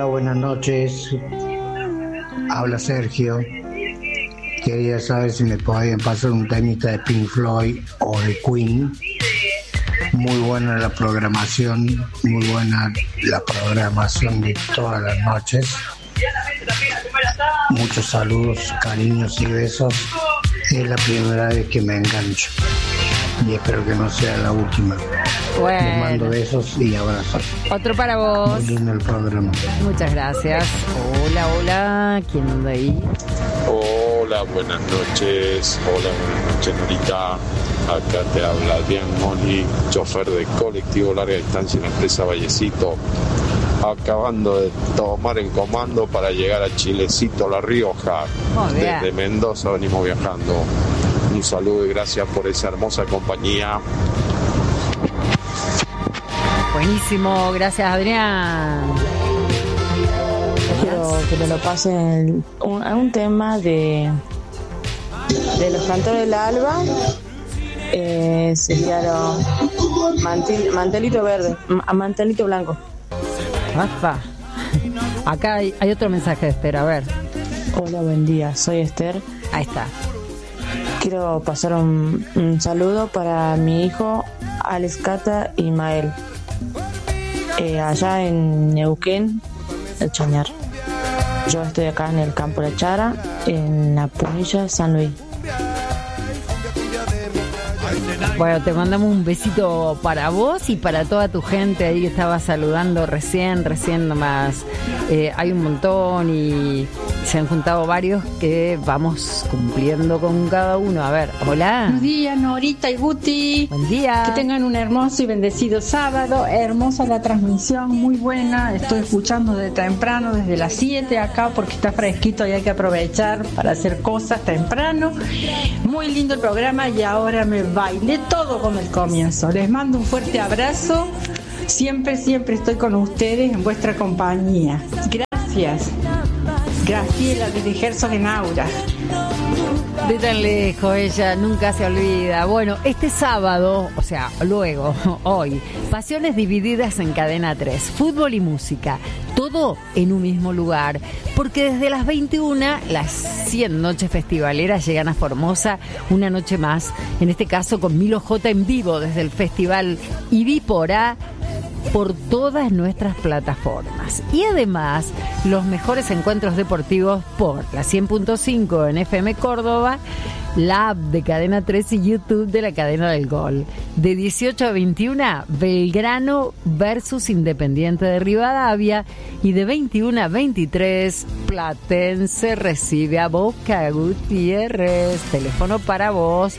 Hola, buenas noches. Habla Sergio. Quería saber si me podían pasar un temita de Pink Floyd o de Queen. Muy buena la programación, muy buena la programación de todas las noches. Muchos saludos, cariños y besos. Es la primera vez que me engancho y espero que no sea la última. Bueno. Les mando besos y abrazos. Otro para vos. Muy lindo el programa. Muchas gracias. Hola, hola. ¿Quién anda ahí? Hola, buenas noches. Hola, buenas noches, Norita. Acá te habla Adrián Moni, chofer de colectivo larga distancia en la empresa Vallecito. Acabando de tomar el comando para llegar a Chilecito, La Rioja. Desde Mendoza venimos viajando. Un saludo y gracias por esa hermosa compañía. Buenísimo, gracias Adrián. Quiero que me lo pasen un tema de los cantores del alba. Sería mantelito verde, mantelito blanco. Rafa. Acá hay otro mensaje de Esther, a ver. Hola, buen día, soy Esther. Ahí está. Quiero pasar un saludo para mi hijo Alex Cata y Mael, allá en Neuquén, El Chañar. Yo estoy acá en el Campo La Chara, en la Punilla San Luis. Bueno, te mandamos un besito para vos y para toda tu gente ahí que estaba saludando recién nomás. Hay un montón y se han juntado varios que vamos cumpliendo con cada uno. A ver, hola. Buenos días, Norita y Guti. Buen día. Que tengan un hermoso y bendecido sábado. Hermosa la transmisión, muy buena. Estoy escuchando de temprano, desde las 7 acá, porque está fresquito y hay que aprovechar para hacer cosas temprano. Muy lindo el programa y ahora me bailé todo con el comienzo. Les mando un fuerte abrazo. Siempre estoy con ustedes en vuestra compañía. Gracias. Graciela desde Herzog en Aura. De tan lejos, ella nunca se olvida. Bueno, este sábado, o sea, luego, hoy, Pasiones Divididas en Cadena 3, fútbol y música, todo en un mismo lugar, porque desde las 21, las 100 noches festivaleras llegan a Formosa, una noche más, en este caso con Milo J en vivo desde el Festival Ibipora, por todas nuestras plataformas. Y además, los mejores encuentros deportivos por la 100.5 en FM Córdoba, la app de Cadena 3 y YouTube de la Cadena del Gol. De 18 a 21, Belgrano versus Independiente de Rivadavia. Y de 21 a 23, Platense recibe a Boca Gutiérrez. Teléfono para vos.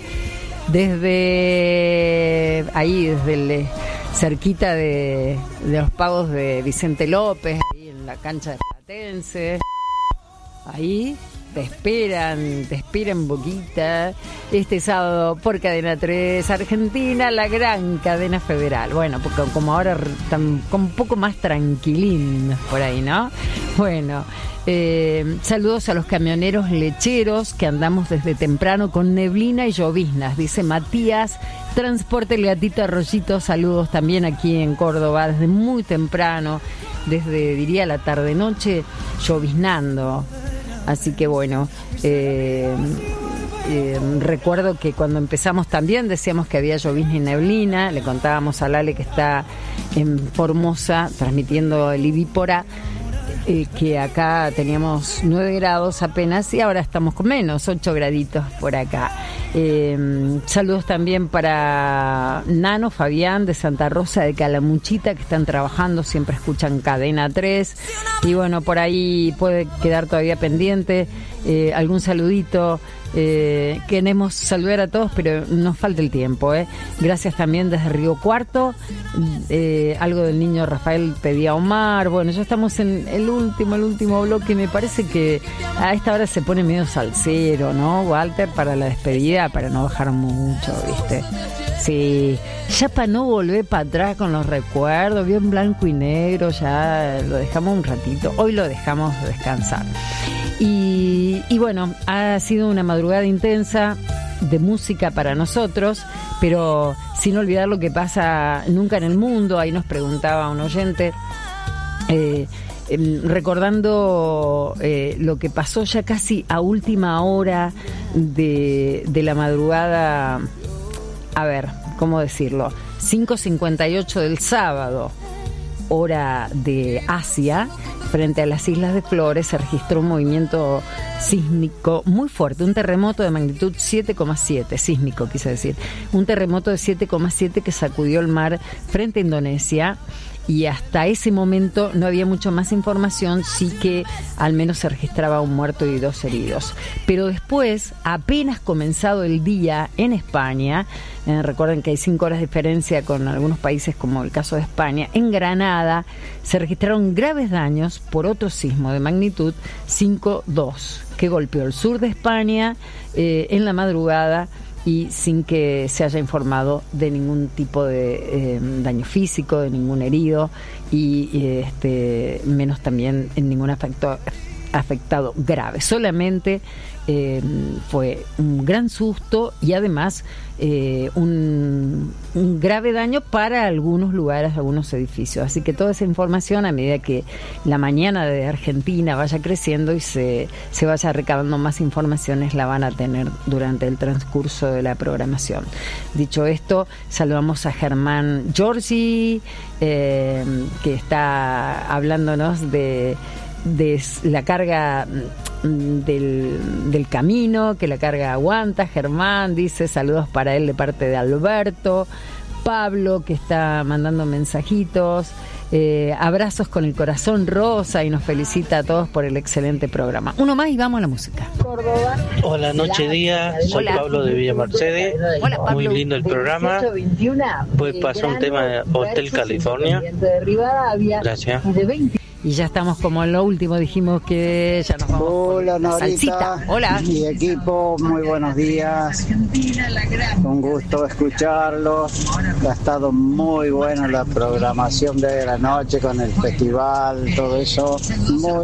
Desde ahí, desde cerquita de los pagos de Vicente López, ahí en la cancha de Platense. Ahí te esperan Boquita, este sábado por Cadena 3, Argentina, la gran cadena federal. Bueno, porque como ahora están un poco más tranquilín por ahí, ¿no? Bueno, saludos a los camioneros lecheros que andamos desde temprano con neblina y lloviznas, dice Matías. Transporte Gatito Arroyito, saludos también aquí en Córdoba, desde muy temprano, desde, diría, la tarde-noche, lloviznando. Así que bueno, recuerdo que cuando empezamos también decíamos que había llovizna y neblina, le contábamos a Lale que está en Formosa transmitiendo el Ibipora, que acá teníamos 9 grados apenas y ahora estamos con menos, 8 graditos por acá. Saludos también para Nano, Fabián de Santa Rosa de Calamuchita, que están trabajando, siempre escuchan Cadena 3 y bueno, por ahí puede quedar todavía pendiente algún saludito. Queremos saludar a todos, pero nos falta el tiempo. Gracias también desde Río Cuarto. Algo del niño Rafael pedía a Omar. Bueno, ya estamos en el último bloque. Me parece que a esta hora se pone medio salsero, ¿no, Walter? Para la despedida, para no bajar mucho, ¿viste? Sí, ya para no volver para atrás con los recuerdos, bien blanco y negro, ya lo dejamos un ratito. Hoy lo dejamos descansar. Y bueno, ha sido una madrugada intensa de música para nosotros, pero sin olvidar lo que pasa nunca en el mundo. Ahí nos preguntaba un oyente recordando lo que pasó ya casi a última hora de la madrugada, a ver, ¿cómo decirlo? 5:58 del sábado, hora de Asia, frente a las Islas de Flores, se registró un movimiento sísmico muy fuerte, un terremoto de magnitud 7,7, sísmico quise decir, un terremoto de 7,7 que sacudió el mar frente a Indonesia. Y hasta ese momento no había mucho más información, sí que al menos se registraba un muerto y 2 heridos. Pero después, apenas comenzado el día en España, recuerden que hay 5 horas de diferencia con algunos países como el caso de España, en Granada se registraron graves daños por otro sismo de magnitud 5,2 que golpeó el sur de España en la madrugada, y sin que se haya informado de ningún tipo de daño físico, de ningún herido y menos también en ningún afectado grave. Solamente fue un gran susto y además un grave daño para algunos lugares, algunos edificios. Así que toda esa información, a medida que la mañana de Argentina vaya creciendo y se vaya recabando más informaciones, la van a tener durante el transcurso de la programación. Dicho esto, saludamos a Germán Giorgi, que está hablándonos de la carga del camino, que la carga aguanta. Germán dice saludos para él de parte de Alberto. Pablo, que está mandando mensajitos, abrazos con el corazón rosa, y nos felicita a todos por el excelente programa. Uno más y vamos a la música. Hola, noche día, soy Pablo de Villa Mercedes. Hola, Pablo. Muy lindo el programa. Pues pasó un tema de Hotel California. Gracias. Y ya estamos como en lo último, dijimos que ya nos vamos. Hola, Norita. Salsita. Hola. Mi equipo, muy buenos días. Un gusto escucharlos. Ha estado muy buena la programación de la noche con el festival, todo eso. Muy